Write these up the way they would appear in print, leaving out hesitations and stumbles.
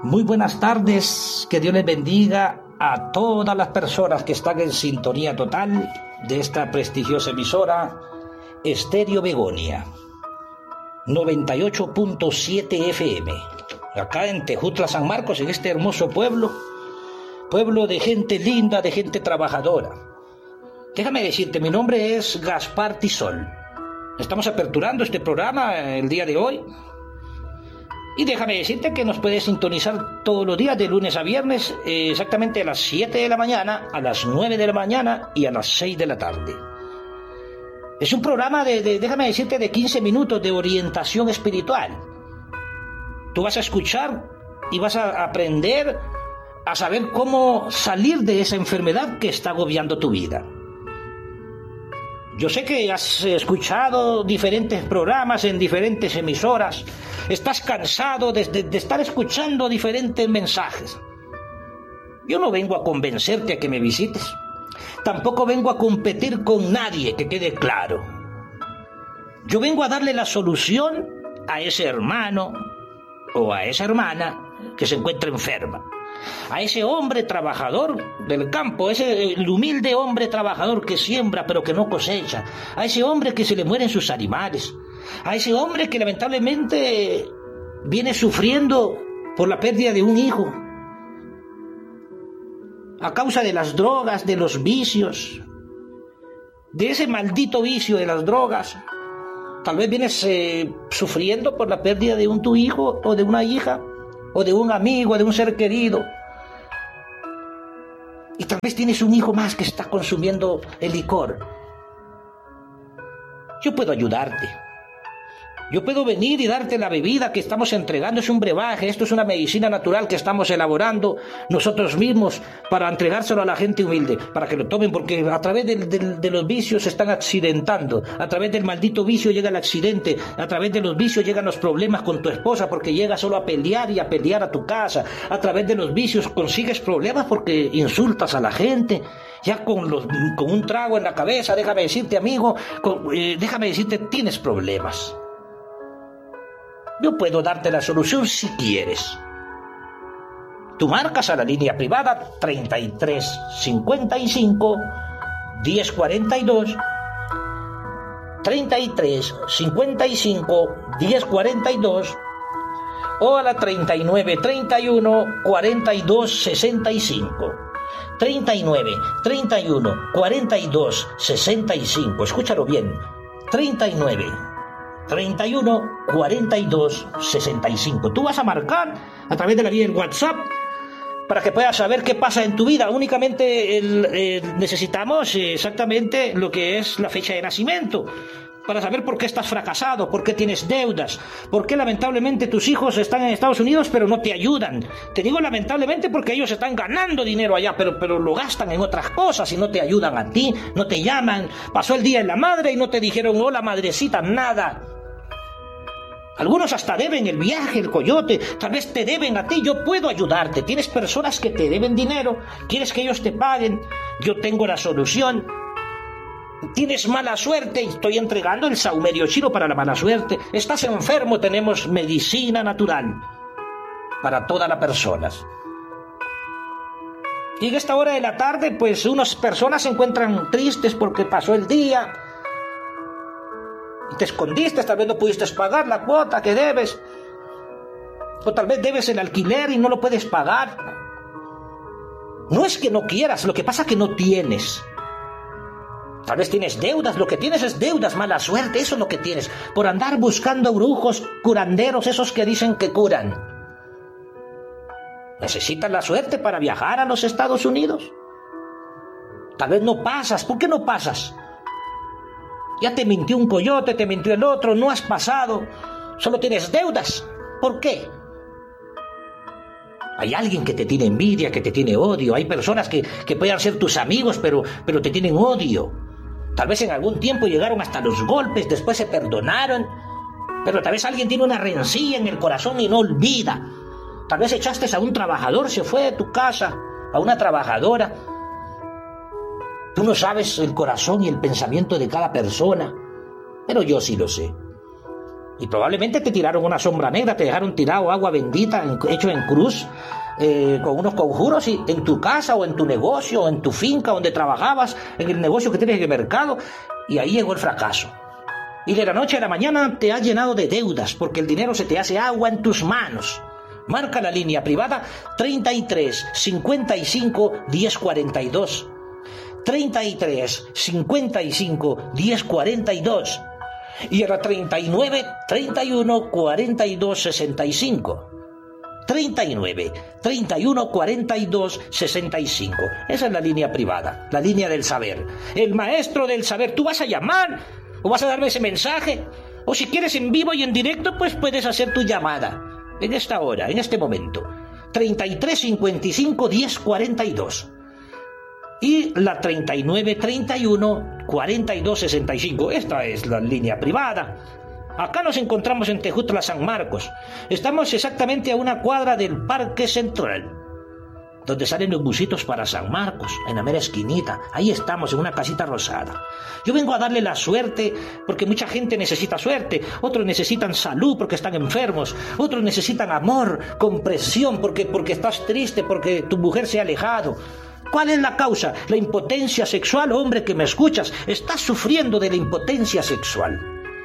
Muy buenas tardes, que Dios les bendiga a todas las personas que están en sintonía total de esta prestigiosa emisora Estéreo Begonia 98.7 FM, acá en Tejutla, San Marcos, en este hermoso pueblo de gente linda, de gente trabajadora. Déjame decirte, mi nombre es Gaspar Tisol. Estamos aperturando este programa el día de hoy. Y déjame decirte que nos puedes sintonizar todos los días de lunes a viernes, exactamente a las 7 de la mañana, a las 9 de la mañana y a las 6 de la tarde. Es un programa déjame decirte, de 15 minutos de orientación espiritual. Tú vas a escuchar y vas a aprender a saber cómo salir de esa enfermedad que está agobiando tu vida. Yo sé que has escuchado diferentes programas en diferentes emisoras. Estás cansado de estar escuchando diferentes mensajes. Yo no vengo a convencerte a que me visites. Tampoco vengo a competir con nadie, que quede claro. Yo vengo a darle la solución a ese hermano o a esa hermana que se encuentra enferma. A ese hombre trabajador del campo, el humilde hombre trabajador que siembra pero que no cosecha, a ese hombre que se le mueren sus animales, a ese hombre que lamentablemente viene sufriendo por la pérdida de un hijo, a causa de las drogas, de los vicios, de ese maldito vicio de las drogas. Tal vez vienes sufriendo por la pérdida de tu hijo o de una hija, o de un amigo, de un ser querido. Y tal vez tienes un hijo más que está consumiendo el licor. Yo puedo ayudarte. Yo puedo venir y darte la bebida que estamos entregando. Es un brebaje, esto es una medicina natural que estamos elaborando nosotros mismos para entregárselo a la gente humilde, para que lo tomen, porque a través de los vicios se están accidentando. A través del maldito vicio llega el accidente. A través de los vicios llegan los problemas con tu esposa, porque llega solo a pelear y a pelear a tu casa. A través de los vicios consigues problemas porque insultas a la gente. Ya con un trago en la cabeza, déjame decirte, amigo, déjame decirte, tienes problemas. Yo puedo darte la solución si quieres. Tú marcas a la línea privada 33 55 10 42, 33 55 10 42, o a la 39 31 42 65. 39 31 42 65. Escúchalo bien. 39 31 42 65. Tú vas a marcar a través de la vía del WhatsApp para que puedas saber qué pasa en tu vida. Únicamente necesitamos exactamente lo que es la fecha de nacimiento, para saber por qué estás fracasado, por qué tienes deudas, por qué lamentablemente tus hijos están en Estados Unidos pero no te ayudan. Te digo lamentablemente porque ellos están ganando dinero allá, pero lo gastan en otras cosas y no te ayudan a ti, no te llaman. Pasó el Día de la Madre y no te dijeron hola madrecita, nada. Algunos hasta deben el viaje, el coyote, tal vez te deben a ti. Yo puedo ayudarte. Tienes personas que te deben dinero, quieres que ellos te paguen, yo tengo la solución. Tienes mala suerte y estoy entregando el saumerio chino para la mala suerte. Estás enfermo, tenemos medicina natural para todas las personas. Y en esta hora de la tarde, pues unas personas se encuentran tristes porque pasó el día y te escondiste, tal vez no pudiste pagar la cuota que debes, o tal vez debes el alquiler y no lo puedes pagar. No es que no quieras, lo que pasa es que no tienes. Tal vez tienes deudas, lo que tienes es deudas, mala suerte, eso es lo que tienes, por andar buscando brujos, curanderos, esos que dicen que curan. ¿Necesitas la suerte para viajar a los Estados Unidos? Tal vez no pasas. ¿Por qué no pasas? Ya te mintió un coyote, te mintió el otro, no has pasado, solo tienes deudas. ¿Por qué? Hay alguien que te tiene envidia, que te tiene odio. Hay personas que puedan ser tus amigos, pero te tienen odio. Tal vez en algún tiempo llegaron hasta los golpes, después se perdonaron, pero tal vez alguien tiene una rencilla en el corazón y no olvida. Tal vez echaste a un trabajador, se fue de tu casa, a una trabajadora. Tú no sabes el corazón y el pensamiento de cada persona, pero yo sí lo sé. Y probablemente te tiraron una sombra negra, te dejaron tirado agua bendita hecho en cruz, con unos conjuros y en tu casa o en tu negocio o en tu finca donde trabajabas, en el negocio que tienes en el mercado, y ahí llegó el fracaso. Y de la noche a la mañana te has llenado de deudas porque el dinero se te hace agua en tus manos. Marca la línea privada 33 55 10 42. 33 55 10 42. Y era 39 31 42 65. 39 31 42 65. Esa es la línea privada, la línea del saber. El maestro del saber. Tú vas a llamar o vas a darme ese mensaje, o si quieres en vivo y en directo, pues puedes hacer tu llamada en esta hora, en este momento. 33 55 10 42. Y la 39 31 42 65. Esta es la línea privada. Acá nos encontramos en Tejutla, San Marcos. Estamos exactamente a una cuadra del Parque Central, donde salen los busitos para San Marcos, en la mera esquinita. Ahí estamos, en una casita rosada. Yo vengo a darle la suerte, porque mucha gente necesita suerte. Otros necesitan salud, porque están enfermos. Otros necesitan amor, comprensión, porque estás triste, porque tu mujer se ha alejado. ¿Cuál es la causa? La impotencia sexual. Hombre que me escuchas, estás sufriendo de la impotencia sexual.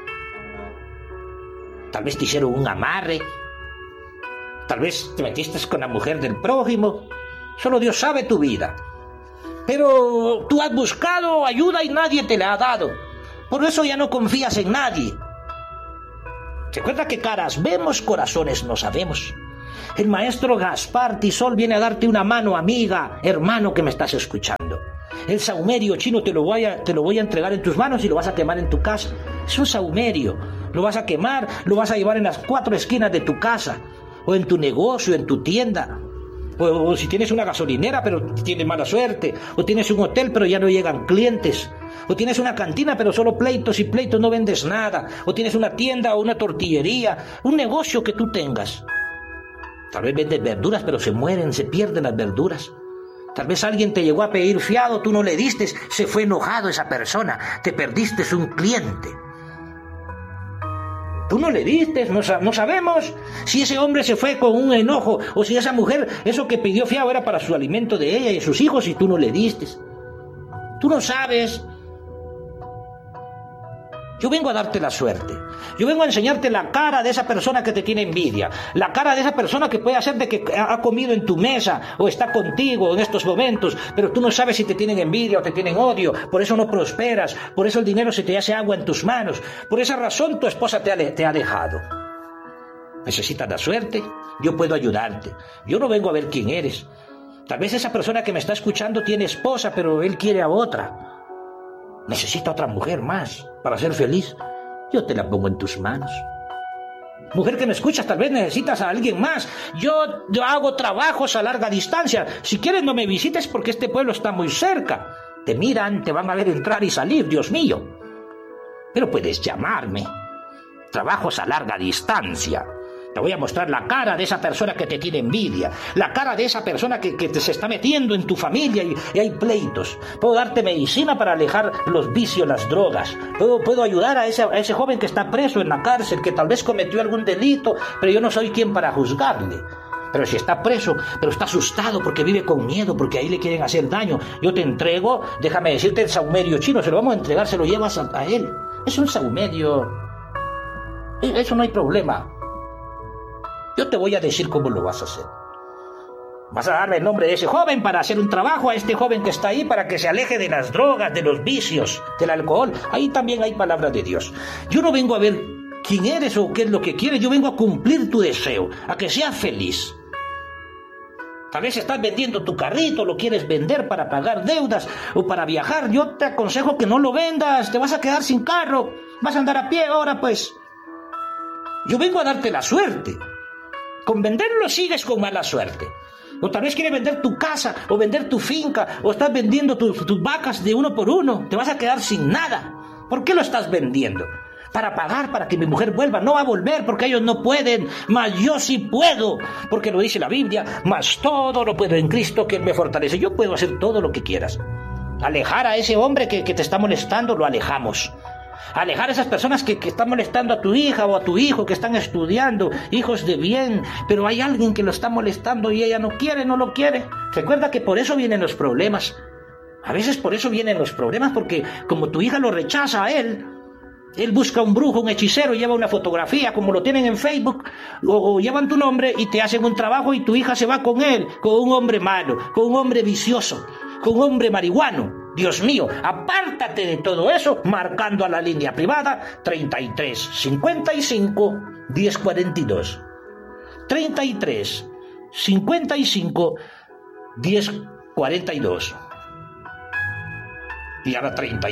Tal vez te hicieron un amarre. Tal vez te metiste con la mujer del prójimo. Solo Dios sabe tu vida. Pero tú has buscado ayuda y nadie te la ha dado. Por eso ya no confías en nadie. Recuerda que caras vemos, corazones no sabemos. El maestro Gaspar Tisol viene a darte una mano, amiga, hermano que me estás escuchando. El saumerio chino te lo voy a entregar en tus manos y lo vas a quemar en tu casa. Es un saumerio. Lo vas a quemar, lo vas a llevar en las 4 esquinas de tu casa, o en tu negocio, en tu tienda. O si tienes una gasolinera pero tienes mala suerte, o tienes un hotel pero ya no llegan clientes, o tienes una cantina pero solo pleitos y pleitos, no vendes nada, o tienes una tienda o una tortillería, un negocio que tú tengas. Tal vez vendes verduras pero se mueren, se pierden las verduras. Tal vez alguien te llegó a pedir fiado, tú no le diste, se fue enojado esa persona, te perdiste un cliente. Tú no le diste, no sabemos si ese hombre se fue con un enojo o si esa mujer, eso que pidió fiado era para su alimento de ella y sus hijos y tú no le diste. Tú no sabes. Yo vengo a darte la suerte. Yo vengo a enseñarte la cara de esa persona que te tiene envidia. La cara de esa persona que puede hacer de que ha comido en tu mesa o está contigo en estos momentos, pero tú no sabes si te tienen envidia o te tienen odio. Por eso no prosperas. Por eso el dinero se te hace agua en tus manos. Por esa razón tu esposa te ha dejado. ¿Necesitas la suerte? Yo puedo ayudarte. Yo no vengo a ver quién eres. Tal vez esa persona que me está escuchando tiene esposa, pero él quiere a otra. Necesita otra mujer más para ser feliz. Yo te la pongo en tus manos. Mujer que me escuchas, tal vez necesitas a alguien más. Yo hago trabajos a larga distancia. Si quieres no me visites porque este pueblo está muy cerca. Te miran, te van a ver entrar y salir, Dios mío. Pero puedes llamarme. Trabajos a larga distancia. Te voy a mostrar la cara de esa persona que te tiene envidia, la cara de esa persona que te se está metiendo en tu familia y hay pleitos. Puedo darte medicina para alejar los vicios, las drogas. Puedo ayudar a ese joven que está preso en la cárcel, que tal vez cometió algún delito, pero yo no soy quien para juzgarle. Pero si está preso, pero está asustado porque vive con miedo, porque ahí le quieren hacer daño, yo te entrego, déjame decirte, el saumerio chino, se lo vamos a entregar, se lo llevas a él. Es un saumerio. Eso no hay problema. Yo te voy a decir cómo lo vas a hacer. Vas a darme el nombre de ese joven para hacer un trabajo a este joven que está ahí para que se aleje de las drogas, de los vicios, del alcohol. Ahí también hay palabra de Dios. Yo no vengo a ver quién eres o qué es lo que quieres. Yo vengo a cumplir tu deseo, a que seas feliz. Tal vez estás vendiendo tu carrito, lo quieres vender para pagar deudas o para viajar. Yo te aconsejo que no lo vendas, te vas a quedar sin carro, vas a andar a pie ahora pues. Yo vengo a darte la suerte. Con venderlo sigues con mala suerte. O tal vez quieres vender tu casa, o vender tu finca, o estás vendiendo tus vacas de uno por uno. Te vas a quedar sin nada. ¿Por qué lo estás vendiendo? Para pagar, para que mi mujer vuelva. No va a volver porque ellos no pueden, mas yo sí puedo. Porque lo dice la Biblia, mas todo lo puedo en Cristo que Él me fortalece. Yo puedo hacer todo lo que quieras. Alejar a ese hombre que te está molestando, lo alejamos. Alejar a esas personas que están molestando a tu hija o a tu hijo, que están estudiando, hijos de bien, pero hay alguien que lo está molestando y ella no quiere, no lo quiere. Recuerda que por eso vienen los problemas. A veces por eso vienen los problemas, porque como tu hija lo rechaza a él busca un brujo, un hechicero, lleva una fotografía como lo tienen en Facebook, o llevan tu nombre y te hacen un trabajo y tu hija se va con él, con un hombre malo, con un hombre vicioso, con un hombre marihuano. Dios mío, apártate de todo eso marcando a la línea privada 33 55 1042. 33 55 1042. Y a la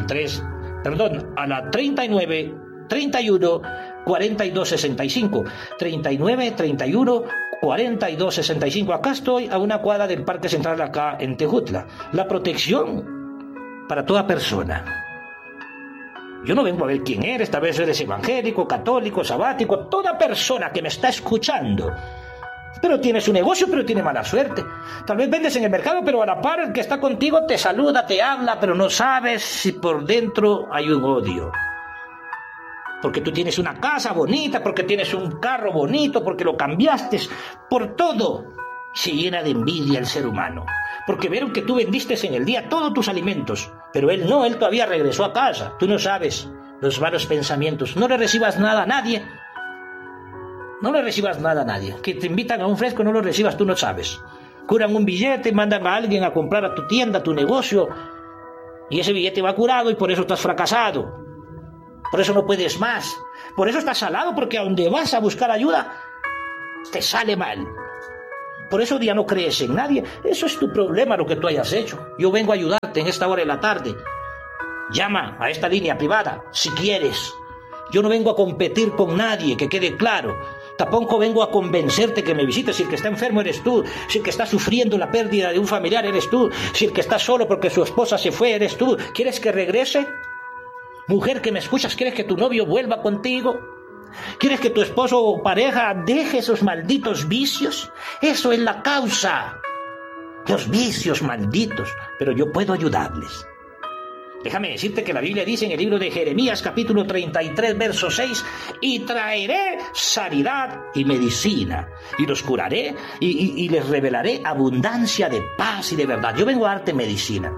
39 31 42 65. 39 31 42 65. Acá estoy a una cuadra del Parque Central, acá en Tejutla. La protección para toda persona. Yo no vengo a ver quién eres, tal vez eres evangélico, católico, sabático, toda persona que me está escuchando, pero tiene su negocio, pero tiene mala suerte. Tal vez vendes en el mercado, pero a la par el que está contigo te saluda, te habla, pero no sabes si por dentro hay un odio. Porque tú tienes una casa bonita, porque tienes un carro bonito, porque lo cambiaste, por todo se llena de envidia el ser humano. Porque vieron que tú vendiste en el día todos tus alimentos, pero él no, él todavía regresó a casa. Tú no sabes los malos pensamientos. No le recibas nada a nadie. No le recibas nada a nadie. Que te invitan a un fresco, no lo recibas, tú no sabes. Curan un billete, mandan a alguien a comprar a tu tienda, a tu negocio, y ese billete va curado y por eso estás fracasado. Por eso no puedes más. Por eso estás salado, porque a donde vas a buscar ayuda te sale mal. Por eso ya no crees en nadie. Eso es tu problema, lo que tú hayas hecho. Yo vengo a ayudarte en esta hora de la tarde. Llama a esta línea privada si quieres. Yo no vengo a competir con nadie, que quede claro. Tampoco vengo a convencerte que me visites. Si el que está enfermo eres tú, si el que está sufriendo la pérdida de un familiar eres tú, si el que está solo porque su esposa se fue eres tú. ¿Quieres que regrese? Mujer que me escuchas, ¿quieres que tu novio vuelva contigo? ¿Quieres que tu esposo o pareja deje esos malditos vicios? Eso es la causa. Los vicios malditos. Pero yo puedo ayudarles. Déjame decirte que la Biblia dice en el libro de Jeremías, capítulo 33, verso 6, y traeré sanidad y medicina, y los curaré, y les revelaré abundancia de paz y de verdad. Yo vengo a darte medicina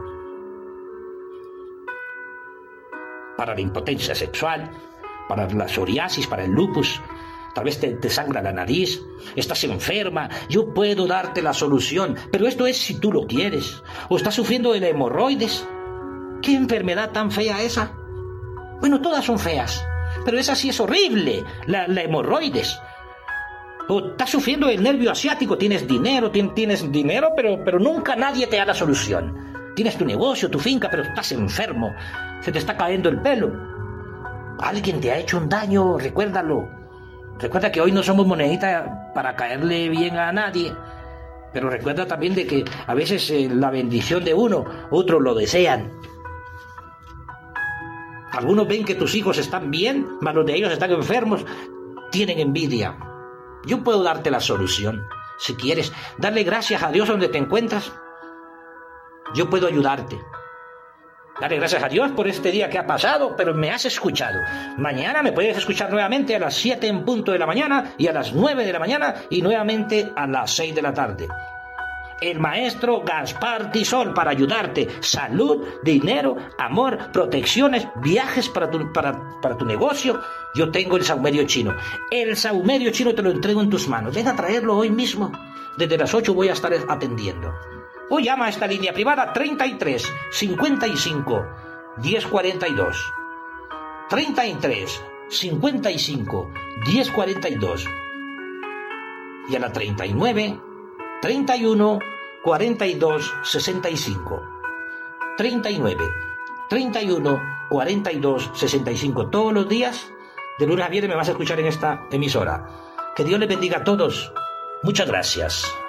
para la impotencia sexual, para la psoriasis, para el lupus. Tal vez te sangra la nariz, estás enferma, yo puedo darte la solución, pero esto es si tú lo quieres. O estás sufriendo de hemorroides. ¿Qué enfermedad tan fea esa? Bueno, todas son feas, pero esa sí es horrible, la hemorroides. O estás sufriendo del nervio asiático, tienes dinero, pero nunca nadie te da la solución. Tienes tu negocio, tu finca, pero estás enfermo, se te está cayendo el pelo. Alguien te ha hecho un daño, recuérdalo. Recuerda que hoy no somos monedita para caerle bien a nadie, pero recuerda también de que a veces la bendición de uno, otros lo desean. Algunos ven que tus hijos están bien, mas los de ellos están enfermos, tienen envidia. Yo puedo darte la solución. Si quieres, darle gracias a Dios donde te encuentras. Yo puedo ayudarte. Dale gracias a Dios por este día que ha pasado, pero me has escuchado. Mañana me puedes escuchar nuevamente a las 7 en punto de la mañana y a las 9 de la mañana y nuevamente a las 6 de la tarde. El maestro Gaspar Tisol para ayudarte. Salud, dinero, amor, protecciones, viajes para tu negocio. Yo tengo el saumerio chino. El saumerio chino te lo entrego en tus manos. Ven a traerlo hoy mismo. Desde las 8 voy a estar atendiendo. O llama a esta línea privada 33 55 1042. 33 55 1042. Y a la 39 31 42 65. 39 31 42 65. Todos los días, de lunes a viernes, me vas a escuchar en esta emisora. Que Dios les bendiga a todos. Muchas gracias.